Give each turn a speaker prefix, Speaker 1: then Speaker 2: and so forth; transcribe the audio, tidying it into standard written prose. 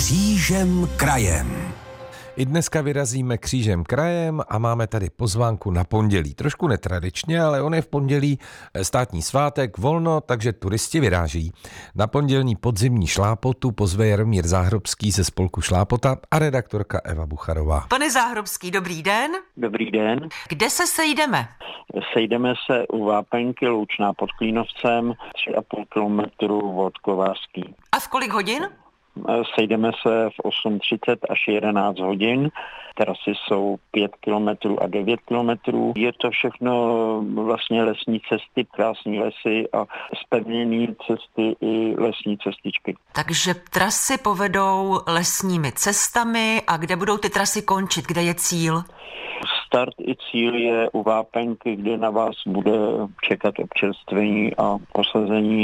Speaker 1: Křížem krajem.
Speaker 2: I dneska vyrazíme křížem krajem a máme tady pozvánku na pondělí. Trošku netradičně, ale on je v pondělí státní svátek, volno, takže turisti vyráží. Na pondělní podzimní šlápotu pozve Jaromír Záhrobský ze spolku Šlápota a redaktorka Eva Bucharová.
Speaker 3: Pane Záhrobský, dobrý den.
Speaker 4: Dobrý den.
Speaker 3: Kde se sejdeme?
Speaker 4: Sejdeme se u Vápenky Loučná pod Klínovcem, 3,5 kilometru od Kovářský.
Speaker 3: A v kolik hodin?
Speaker 4: Sejdeme se v 8:30 až 11 hodin. Trasy jsou 5 kilometrů a 9 kilometrů. Je to všechno vlastně lesní cesty, krásné lesy a zpevněné cesty i lesní cestičky.
Speaker 3: Takže trasy povedou lesními cestami a kde budou ty trasy končit? Kde je cíl?
Speaker 4: Start i cíl je u Vápenky, kde na vás bude čekat občerstvení a posazení